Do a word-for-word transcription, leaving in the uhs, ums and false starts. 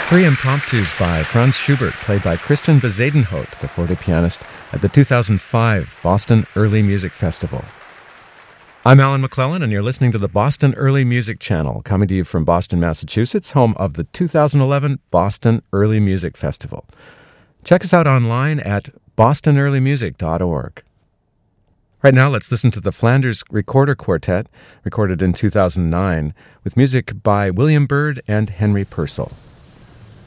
Three impromptus by Franz Schubert, played by Christian Bezuidenhout, the forte pianist, at the two thousand five Boston Early Music Festival. I'm Alan McClellan, and you're listening to the Boston Early Music Channel, coming to you from Boston, Massachusetts, home of the two thousand eleven Boston Early Music Festival. Check us out online at boston early music dot org. Right now, let's listen to the Flanders Recorder Quartet, recorded in two thousand nine, with music by William Byrd and Henry Purcell.